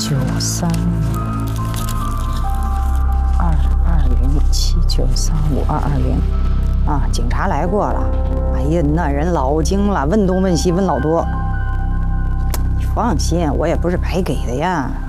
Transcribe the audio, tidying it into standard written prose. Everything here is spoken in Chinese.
9220793522啊，警察来过了。哎呀，那人老精了，问东问西问老多。你放心，我也不是白给的呀。